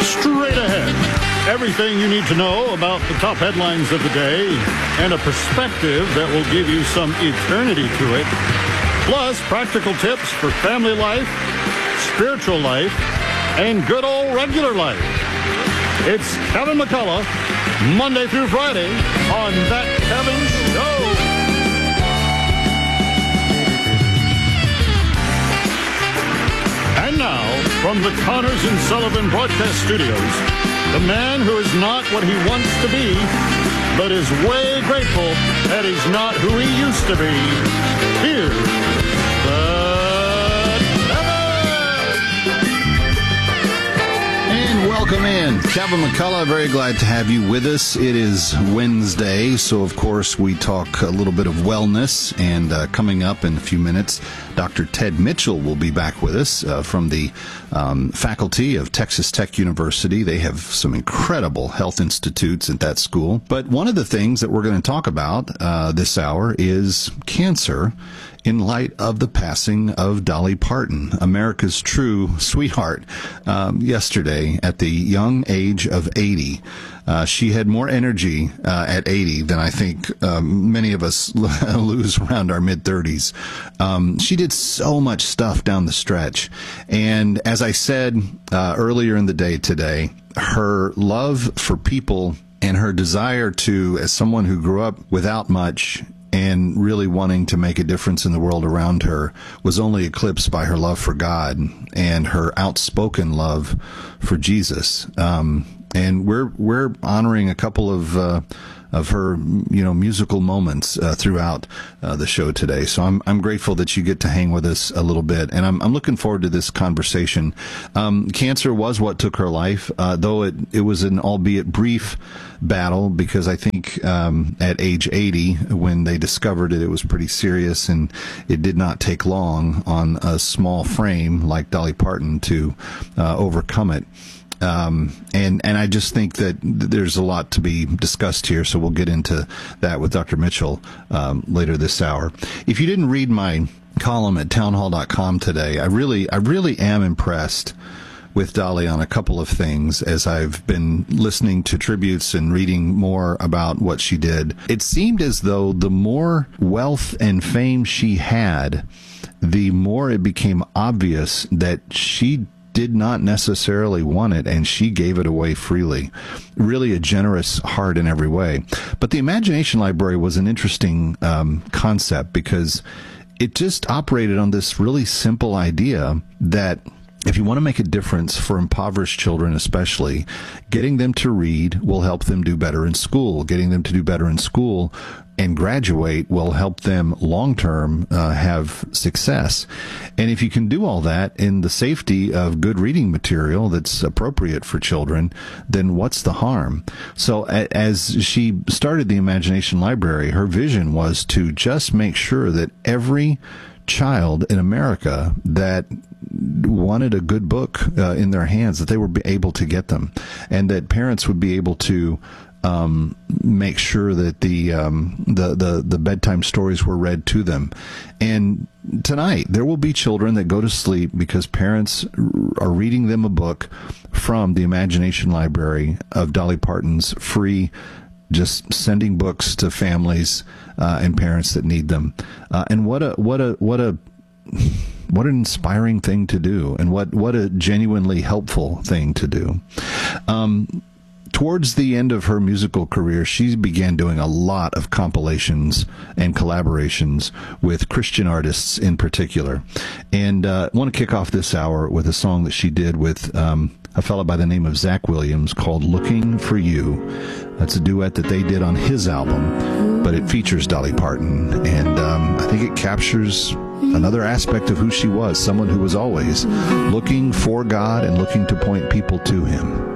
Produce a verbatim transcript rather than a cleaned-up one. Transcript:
straight ahead. Everything you need to know about the top headlines of the day and a perspective that will give you some eternity to it. Plus, practical tips for family life, spiritual life, and good old regular life. It's Kevin McCullough, Monday through Friday on That Kevin Show. And now, from the Connors and Sullivan Broadcast Studios, the man who is not what he wants to be, but is way grateful that he's not who he used to be. Here's the And welcome in. Kevin McCullough, very glad to have you with us. It is Wednesday, so of course we talk a little bit of wellness, and uh, coming up in a few minutes, Doctor Ted Mitchell will be back with us uh, from the um, faculty of Texas Tech University. They have some incredible health institutes at that school. But one of the things that we're going to talk about uh, this hour is cancer, in light of the passing of Dolly Parton, America's true sweetheart, um, yesterday at the young age of eighty. Uh, she had more energy uh, at eighty than I think um, many of us lose around our mid-thirties. Um, she did so much stuff down the stretch. And as I said uh, earlier in the day today, her love for people and her desire to, as someone who grew up without much and really wanting to make a difference in the world around her, was only eclipsed by her love for God and her outspoken love for Jesus. Um, and we're we're honoring a couple of uh, of her, you know, musical moments uh, throughout uh, the show today. So I'm I'm grateful that you get to hang with us a little bit, and I'm I'm looking forward to this conversation. Um, cancer was what took her life, uh, though it it was an albeit brief battle, because I think um, at age eighty, when they discovered it, it was pretty serious, and it did not take long on a small frame like Dolly Parton to uh, overcome it. Um, and, and I just think that there's a lot to be discussed here, so we'll get into that with Doctor Mitchell um, later this hour. If you didn't read my column at townhall dot com today, I really, I really am impressed with Dolly on a couple of things as I've been listening to tributes and reading more about what she did. It seemed as though the more wealth and fame she had, the more it became obvious that she did not necessarily want it, and she gave it away freely. Really a generous heart in every way. But the Imagination Library was an interesting um, concept, because it just operated on this really simple idea that if you want to make a difference for impoverished children especially, getting them to read will help them do better in school. Getting them to do better in school and graduate will help them long-term uh, have success. And if you can do all that in the safety of good reading material that's appropriate for children, then what's the harm? So a- as she started the Imagination Library, her vision was to just make sure that every child in America that wanted a good book uh, in their hands, that they were able to get them, and that parents would be able to um, make sure that the, um, the the the bedtime stories were read to them. And tonight there will be children that go to sleep because parents are reading them a book from the Imagination Library of Dolly Parton's free, just sending books to families uh, and parents that need them. Uh, and what a what a what a what an inspiring thing to do, and what what a genuinely helpful thing to do. Um, towards the end of her musical career, she began doing a lot of compilations and collaborations with Christian artists in particular. And uh, I want to kick off this hour with a song that she did with um, a fellow by the name of Zach Williams called Looking for You. That's a duet that they did on his album, but it features Dolly Parton, and um, I think it captures another aspect of who she was, someone who was always looking for God and looking to point people to Him.